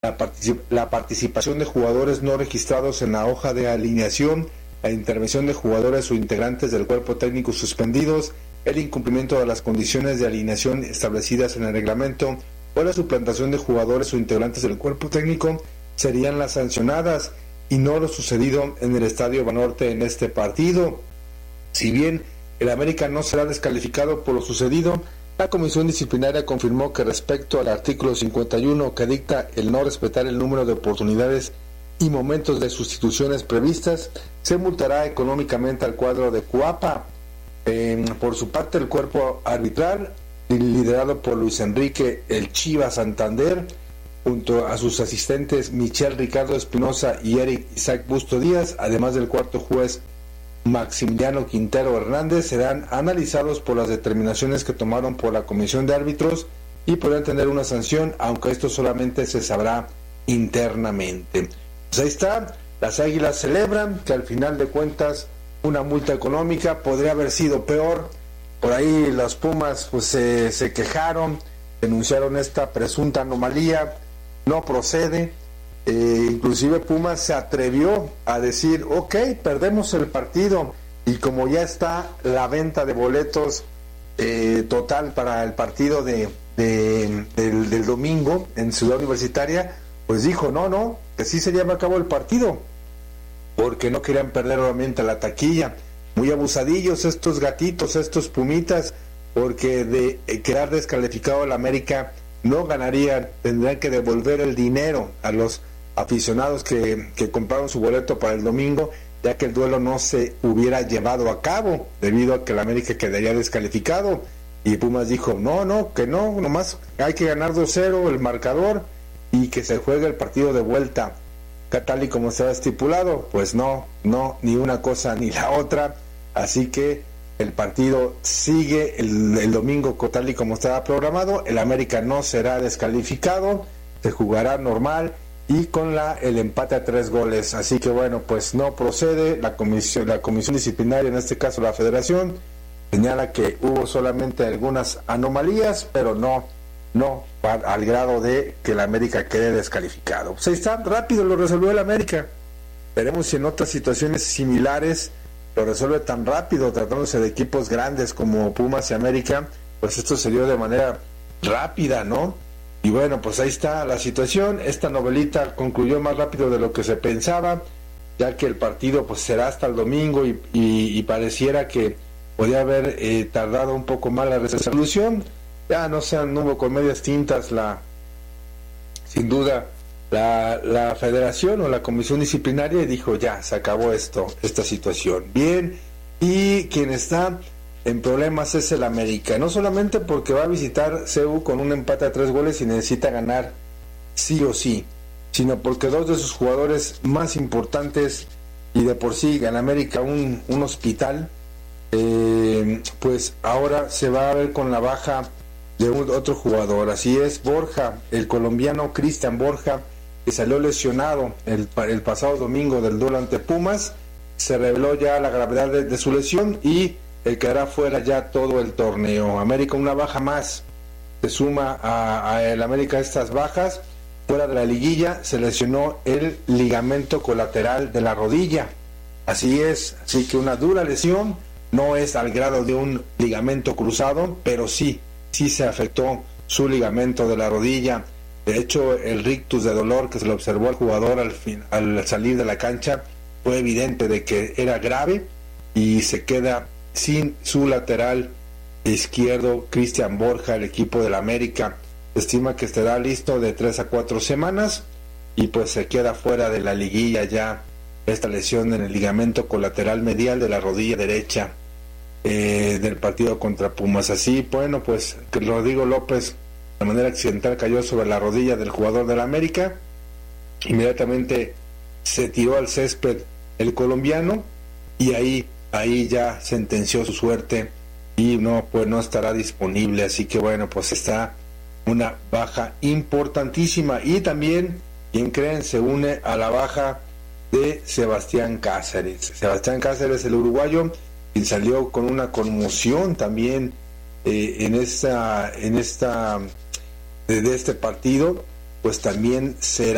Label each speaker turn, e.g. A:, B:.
A: la participación de jugadores no registrados en la hoja de alineación, la intervención de jugadores o integrantes del cuerpo técnico suspendidos, el incumplimiento de las condiciones de alineación establecidas en el reglamento o la suplantación de jugadores o integrantes del cuerpo técnico serían las sancionadas, y no lo sucedido en el Estadio Banorte en este partido. Si bien el América no será descalificado por lo sucedido, la Comisión Disciplinaria confirmó que respecto al artículo 51 que dicta el no respetar el número de oportunidades y momentos de sustituciones previstas, se multará económicamente al cuadro de Cuapa. Por su parte, el cuerpo arbitral, liderado por Luis Enrique El Chiva Santander, junto a sus asistentes Michel Ricardo Espinosa y Eric Isaac Busto Díaz, además del cuarto juez Maximiliano Quintero Hernández, serán analizados por las determinaciones que tomaron por la Comisión de Árbitros y podrán tener una sanción, aunque esto solamente se sabrá internamente. Pues ahí está, las Águilas celebran que al final de cuentas una multa económica podría haber sido peor. Por ahí los Pumas pues se quejaron, denunciaron esta presunta anomalía, no procede. Inclusive Pumas se atrevió a decir, ok, perdemos el partido, y como ya está la venta de boletos total para el partido del domingo en Ciudad Universitaria, pues dijo, no, que sí se lleva a cabo el partido, porque no querían perder nuevamente la taquilla. Muy abusadillos estos gatitos, estos pumitas, porque de quedar descalificado el América no ganarían, tendrían que devolver el dinero a los aficionados que compraron su boleto para el domingo, ya que el duelo no se hubiera llevado a cabo debido a que el América quedaría descalificado. Y Pumas dijo, no, nomás hay que ganar 2-0 el marcador y que se juegue el partido de vuelta tal y como estaba estipulado. Pues no, ni una cosa ni la otra, así que el partido sigue el domingo tal y como estaba programado. El América no será descalificado, se jugará normal y con el empate a 3 goles. Así que bueno, pues no procede. La comisión disciplinaria, en este caso la Federación, señala que hubo solamente algunas anomalías, pero no al grado de que el América quede descalificado. Pues ahí está, rápido lo resolvió el América. Veremos si en otras situaciones similares lo resuelve tan rápido, tratándose de equipos grandes como Pumas y América, pues esto se dio de manera rápida, ¿no? Y bueno, pues ahí está la situación. Esta novelita concluyó más rápido de lo que se pensaba, ya que el partido pues será hasta el domingo y pareciera que podía haber tardado un poco más la resolución. Ya no se anduvo con medias tintas sin duda la Federación o la Comisión Disciplinaria, y dijo, ya, se acabó esta situación. Bien, y quien está en problemas es el América, no solamente porque va a visitar CU con un empate a 3 goles y necesita ganar sí o sí, sino porque dos de sus jugadores más importantes, y de por sí en América un hospital, pues ahora se va a ver con la baja de otro jugador. Así es, Borja, el colombiano Cristian Borja, que salió lesionado el pasado domingo del duelo ante Pumas, se reveló ya la gravedad de su lesión y quedará fuera ya todo el torneo. América, una baja más, se suma a el América estas bajas. Fuera de la liguilla, se lesionó el ligamento colateral de la rodilla. Así es, así que una dura lesión, no es al grado de un ligamento cruzado, pero sí se afectó su ligamento de la rodilla. De hecho, el rictus de dolor que se le observó al jugador al salir de la cancha fue evidente de que era grave, y se queda sin su lateral izquierdo, Cristian Borja. El equipo del América estima que estará listo de 3 a 4 semanas y pues se queda fuera de la liguilla ya esta lesión en el ligamento colateral medial de la rodilla derecha del partido contra Pumas. Así, bueno, pues Rodrigo López de manera accidental cayó sobre la rodilla del jugador del América, inmediatamente se tiró al césped el colombiano y ahí ya sentenció su suerte y no estará disponible. Así que bueno, pues está una baja importantísima. Y también, ¿quién creen? Se une a la baja de Sebastián Cáceres, el uruguayo, quien salió con una conmoción también de este partido, pues también será